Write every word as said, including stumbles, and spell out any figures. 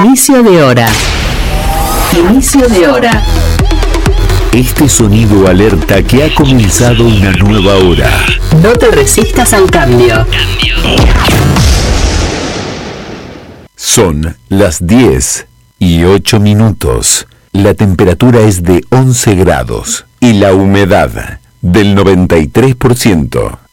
Inicio de hora. Inicio de hora. Este sonido alerta que ha comenzado una nueva hora. No te resistas al cambio. Son las diez y ocho minutos. La temperatura es de once grados y la humedad del noventa y tres por ciento.